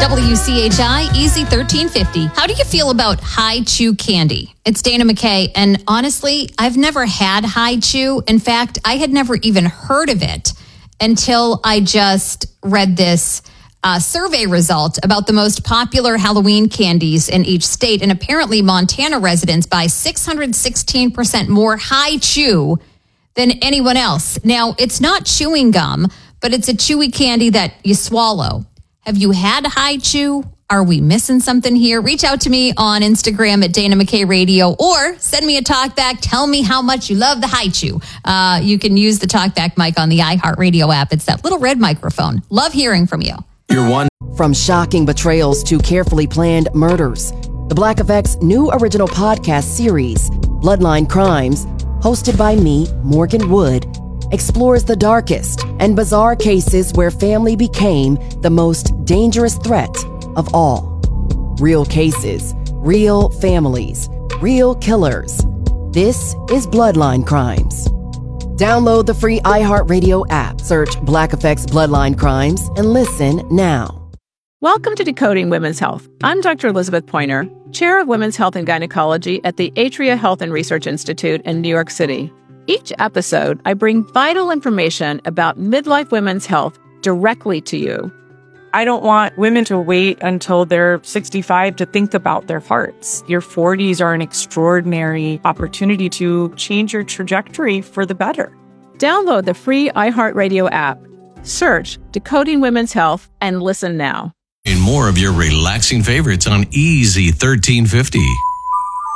WCHI Easy 1350. How do you feel about High Chew candy? It's Dana McKay, and honestly, I've never had High Chew. In fact, I had never even heard of it until I just read this survey result about the most popular Halloween candies in each state. And apparently, Montana residents buy 616% more High Chew than anyone else. Now, it's not chewing gum, but it's a chewy candy that you swallow. Have you had High Chew? Are we missing something here? Reach out to me on Instagram at Dana McKay Radio, or send me a talkback. Tell me how much you love the High Chew. You can use the talkback mic on the iHeartRadio app. It's that little red microphone. Love hearing from you. You're one. From shocking betrayals to carefully planned murders, the Black Effect's new original podcast series, Bloodline Crimes, hosted by me, Morgan Wood, explores the darkest and bizarre cases where family became the most dangerous threat of all. Real cases, real families, real killers. This is Bloodline Crimes. Download the free iHeartRadio app, search Black Effect's Bloodline Crimes, and listen now. Welcome to Decoding Women's Health. I'm Dr. Elizabeth Pointer, Chair of Women's Health and Gynecology at the Atria Health and Research Institute in New York City. Each episode, I bring vital information about midlife women's health directly to you. I don't want women to wait until they're 65 to think about their hearts. Your 40s are an extraordinary opportunity to change your trajectory for the better. Download the free iHeartRadio app. Search Decoding Women's Health and listen now. And more of your relaxing favorites on Easy 1350.